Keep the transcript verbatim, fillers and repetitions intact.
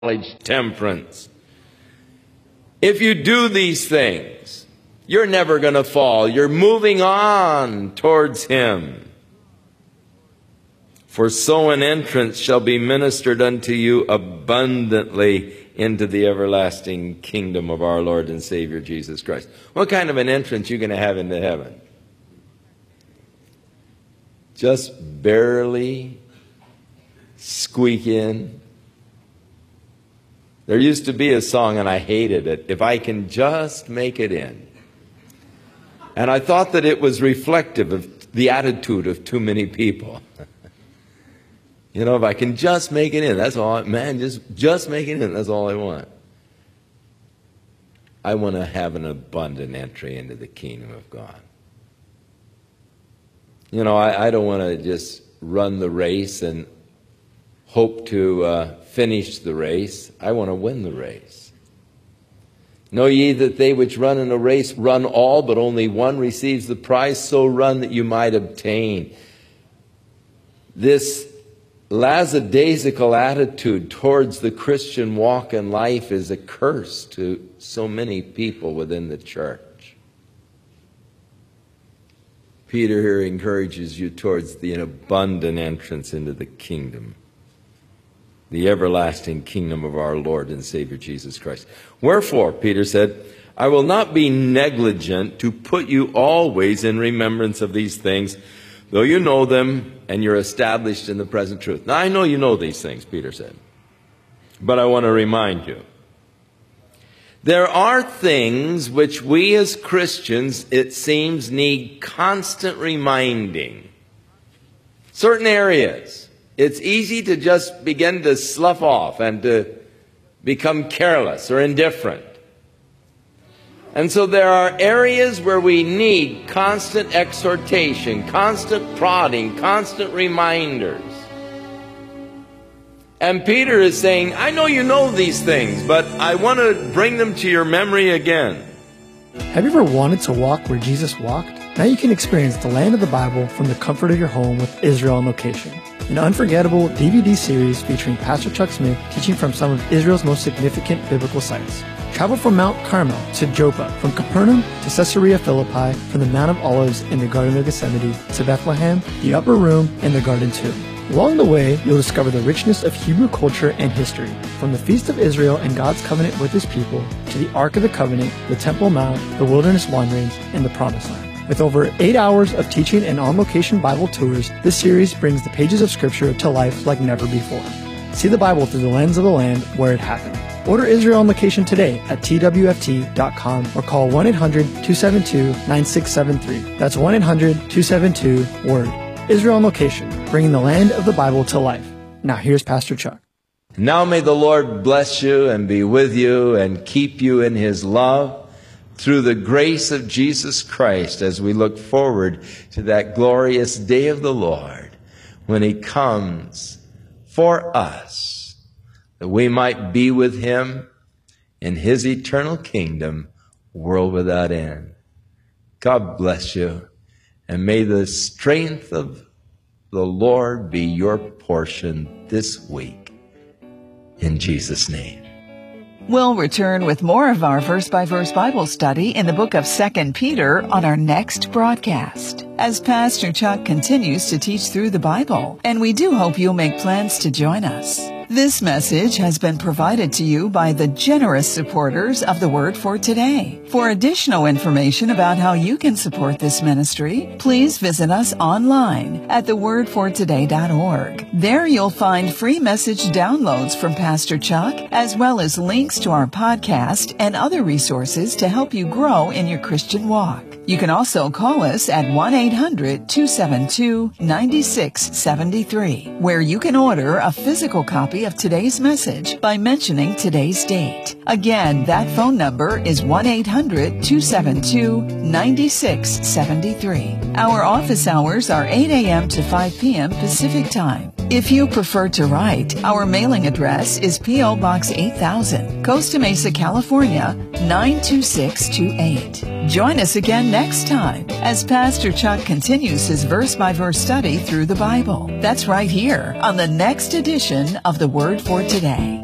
knowledge, temperance. If you do these things, you're never going to fall. You're moving on towards Him. For so an entrance shall be ministered unto you abundantly into the everlasting kingdom of our Lord and Savior Jesus Christ. What kind of an entrance are you going to have into heaven? Just barely squeak in. There used to be a song, and I hated it, "If I Can Just Make It In." And I thought that it was reflective of the attitude of too many people. You know, if I can just make it in, that's all, I, man, just, just make it in, that's all I want. I want to have an abundant entry into the kingdom of God. You know, I, I don't want to just run the race and hope to uh, finish the race. I want to win the race. Know ye that they which run in a race run all, but only one receives the prize, so run that you might obtain. This lackadaisical attitude towards the Christian walk in life is a curse to so many people within the church. Peter here encourages you towards the abundant entrance into the kingdom, the everlasting kingdom of our Lord and Savior Jesus Christ. Wherefore, Peter said, I will not be negligent to put you always in remembrance of these things, though you know them and you're established in the present truth. Now, I know you know these things, Peter said, but I want to remind you. There are things which we as Christians, it seems, need constant reminding. Certain areas, it's easy to just begin to slough off and to become careless or indifferent. And so there are areas where we need constant exhortation, constant prodding, constant reminders. And Peter is saying, I know you know these things, but I want to bring them to your memory again. Have you ever wanted to walk where Jesus walked? Now you can experience the land of the Bible from the comfort of your home with Israel on Location, an unforgettable D V D series featuring Pastor Chuck Smith teaching from some of Israel's most significant biblical sites. Travel from Mount Carmel to Joppa, from Capernaum to Caesarea Philippi, from the Mount of Olives in the Garden of Gethsemane to Bethlehem, the Upper Room, and the Garden Tomb. Along the way, you'll discover the richness of Hebrew culture and history, from the Feast of Israel and God's covenant with His people, to the Ark of the Covenant, the Temple Mount, the wilderness wanderings, and the Promised Land. With over eight hours of teaching and on-location Bible tours, this series brings the pages of Scripture to life like never before. See the Bible through the lens of the land where it happened. Order Israel on Location today at T W F T dot com or call one eight hundred two seven two nine six seven three. That's one eight hundred two seven two WORD. Israel on Location, bringing the land of the Bible to life. Now here's Pastor Chuck. Now may the Lord bless you and be with you and keep you in His love through the grace of Jesus Christ as we look forward to that glorious day of the Lord when He comes for us, that we might be with Him in His eternal kingdom, world without end. God bless you, and may the strength of the Lord be your portion this week. In Jesus' name. We'll return with more of our verse-by-verse Bible study in the book of Second Peter on our next broadcast, as Pastor Chuck continues to teach through the Bible, and we do hope you'll make plans to join us. This message has been provided to you by the generous supporters of the Word for Today. For additional information about how you can support this ministry, please visit us online at the word for today dot org. There you'll find free message downloads from Pastor Chuck, as well as links to our podcast and other resources to help you grow in your Christian walk. You can also call us at one eight hundred two seven two nine six seven three, where you can order a physical copy of today's message by mentioning today's date. Again, that phone number is one eight hundred two seven two nine six seven three. Our office hours are eight a.m. to five p.m. Pacific Time. If you prefer to write, our mailing address is P O. Box eight thousand, Costa Mesa, California, nine two six two eight. Join us again next time as Pastor Chuck continues his verse-by-verse study through the Bible. That's right here on the next edition of The Word for Today.